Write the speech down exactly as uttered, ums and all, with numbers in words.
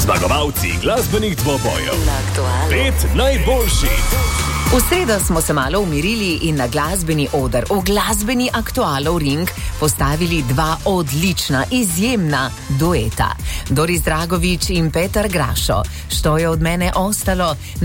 Zmagovalci glasbenih dvobojev. Pet najboljših. V sredo smo se malo umirili in na glasbeni oder, v glasbeni aktualov ring, postavili dva odlična, izjemna dueta. Doris Dragović in Petar Grašo. Što je od mene ostalo?